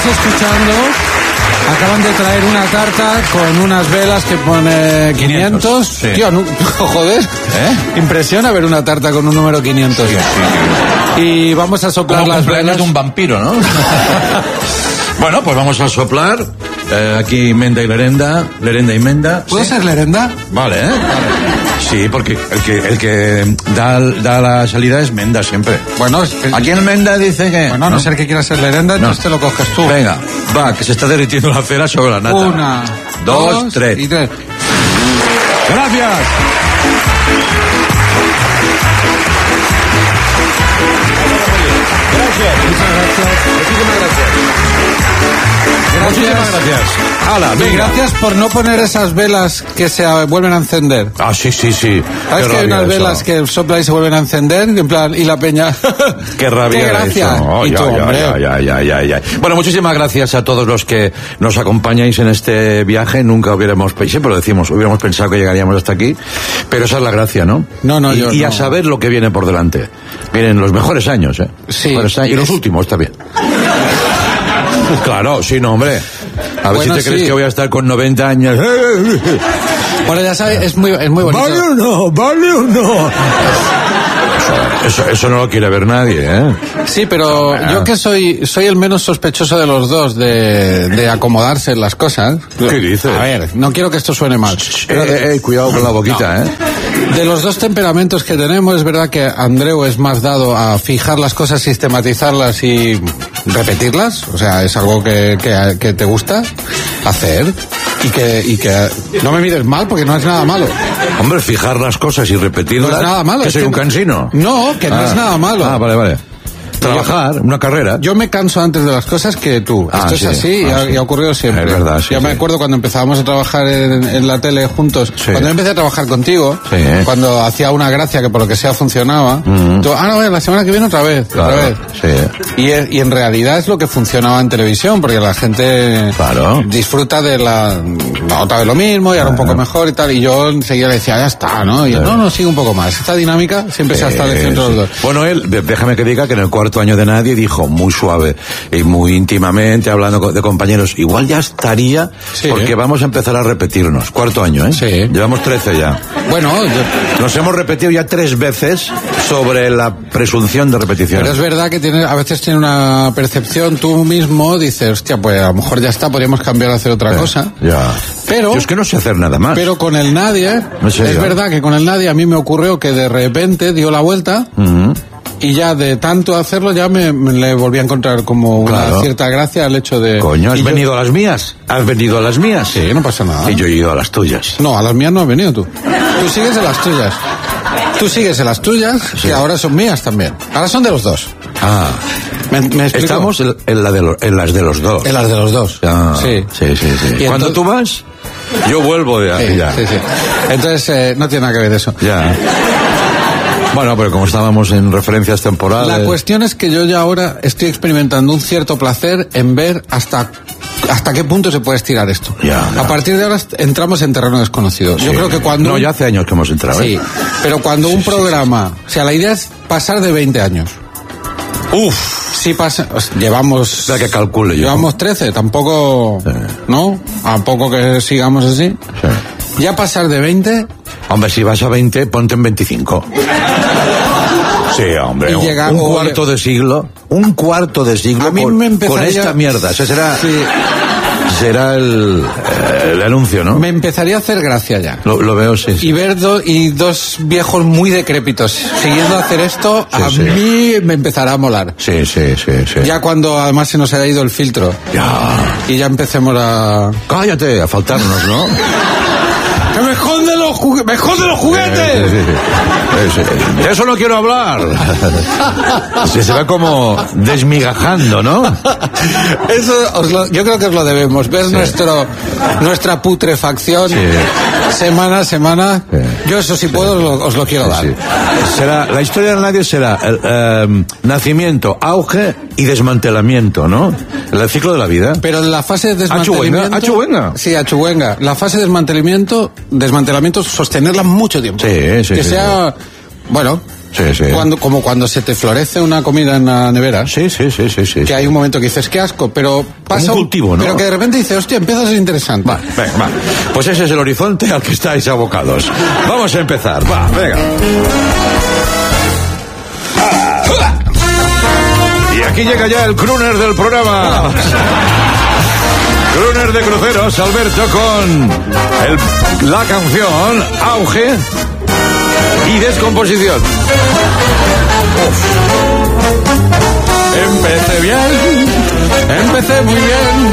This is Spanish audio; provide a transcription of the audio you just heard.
estamos escuchando acaban de traer una tarta con unas velas que pone 500. Sí. Tío, no, joder. Impresiona ver una tarta con un número 500. Sí. Y vamos a soplar Como las cumpleaños velas. de un vampiro, ¿no? Bueno, pues vamos a soplar. Aquí Menda y Lerenda y Menda. ¿Puedo ser Lerenda? Vale, ¿eh? Sí, porque el que da la salida es Menda siempre. Bueno, Aquí el Menda dice que... bueno, a no ser que quieras ser Lerenda, entonces te lo coges tú. Venga, va, que se está derritiendo la cera sobre la nata. 1, 2, 3. y 3. ¡Gracias! Muchas gracias. Muchísimas gracias. Hala, Y venga. gracias por no poner esas velas que se vuelven a encender. Ah, sí. ¿Sabes Qué que hay rabia unas eso. velas que soplan y se vuelven a encender? En plan, y la peña... Qué rabia. ¡Qué gracia! Eso. Oh, Y tú, hombre. Ya. Bueno, muchísimas gracias a todos los que nos acompañáis en este viaje. Nunca siempre lo decimos, hubiéramos pensado que llegaríamos hasta aquí, pero esa es la gracia, ¿no? No, y yo a no. saber lo que viene por delante. Vienen los mejores años, ¿eh? Sí. Mejores años, y los últimos también. Claro, sí, no, hombre. A ver Bueno, si te crees sí. que voy a estar con 90 años. Bueno, ya sabes, es muy bonito. ¿Vale o no? Eso no lo quiere ver nadie, ¿eh? Sí, pero yo que soy el menos sospechoso de los dos de acomodarse en las cosas. ¿Qué dices? A ver, no quiero que esto suene mal. Pero Cuidado con la boquita, ¿eh? de los dos temperamentos que tenemos, es verdad que Andreu es más dado a fijar las cosas, sistematizarlas y repetirlas. O sea, es algo que te gusta hacer. Y que no me mires mal porque no es nada malo. Hombre, fijar las cosas y repetirlas. No es nada malo. ¿Que es soy que un cansino? No, que no es nada malo. Ah, vale. Trabajar, una carrera. Yo me canso antes de las cosas que tú. Esto sí. es así y ha ocurrido siempre. Es verdad, sí. Ya me acuerdo cuando empezábamos a trabajar en la tele juntos. Sí. Cuando yo empecé a trabajar contigo, Sí. cuando hacía una gracia que por lo que sea funcionaba, tú, no, la semana que viene otra vez. Sí. Y en realidad es lo que funcionaba en televisión, porque la gente Claro. disfruta de otra vez lo mismo y ahora un poco mejor y tal. Y yo enseguida le decía, ya está, ¿no? Y yo, no, sigue un poco más. Esta dinámica siempre se ha establecido entre los dos. Bueno, él, déjame que diga que en el cuarto año de Nadie dijo muy suave y muy íntimamente, hablando de compañeros, igual ya estaría, Sí. porque vamos a empezar a repetirnos. Cuarto año, ¿eh? Sí. Llevamos 13 ya. Bueno, Nos hemos repetido ya 3 veces sobre la presunción de repetición. pero es verdad que a veces tiene una percepción, tú mismo dices, hostia, pues a lo mejor ya está, podríamos cambiar a hacer otra cosa. Ya. Pero, Yo es que no sé hacer nada más. pero con el Nadie, ¿En serio? es verdad que con el Nadie a mí me ocurrió que de repente dio la vuelta y ya de tanto hacerlo ya me le volví a encontrar como una Claro. cierta gracia al hecho de... Coño, ¿has y yo- venido a las mías? ¿Has venido a las mías? Sí, no pasa nada. Y yo he ido a las tuyas. No, a las mías no has venido tú. Tú sigues en las tuyas. Tú sigues en las tuyas, Sí. que ahora son mías también. Ahora son de los dos. Ah, ¿Me explico? estamos en las de los dos. En las de los dos. Ah, Sí. sí. Y Cuando entonces- tú vas, yo vuelvo de Sí, ya. sí. Entonces, no tiene nada que ver eso. Ya. Bueno, pero como estábamos en referencias temporales... La cuestión es que yo ya ahora estoy experimentando un cierto placer en ver hasta qué punto se puede estirar esto. Ya. A partir de ahora entramos en terreno desconocido. Yo Sí. creo que cuando... No, ya hace años que hemos entrado. Sí, ¿eh? pero cuando un programa... O sea, la idea es pasar de 20 años. Sí pasa... Llevamos... Espera que calcule yo. Llevamos 13, tampoco... Sí. ¿No? Tampoco que sigamos así. Sí. Ya pasar de 20... Hombre, si vas a 20, ponte en 25. Sí, hombre. Y llega- un oye. cuarto de siglo. Un cuarto de siglo A mí con, me con empezaría- esta mierda. Ese será... Sí, Será el anuncio, ¿no? me empezaría a hacer gracia ya. Lo veo, sí. Y ver dos viejos muy decrépitos siguiendo a hacer esto, Sí, a sí. mí me empezará a molar. Sí. Ya cuando además se nos haya ido el filtro Ya. y ya empecemos a... Cállate, a faltarnos, ¿no? ¡Que me joden los juguetes! Sí. De eso no quiero hablar. Se va como desmigajando, ¿no? Eso yo creo que os lo debemos, ver nuestra putrefacción Sí. semana a semana. Sí. Yo eso si puedo os lo quiero dar. Sí. Será, la historia del Nadie será el nacimiento, auge y desmantelamiento, ¿no? El ciclo de la vida. Pero en la fase de desmantelamiento... Achuenga. Sí, achuenga. La fase de desmantelamiento, sostenerla mucho tiempo. Sí. Que sea, bueno, Sí. Como cuando se te florece una comida en la nevera. Sí. Que hay un momento que dices, qué asco, pero pasa un cultivo, ¿no? Pero que de repente dices, hostia, empieza a ser interesante. Va. Pues ese es el horizonte al que estáis abocados. Vamos a empezar. Va, venga. Y aquí llega ya el crooner del programa. Crooner de cruceros, Alberto, con la canción Auge y Descomposición. Empecé muy bien,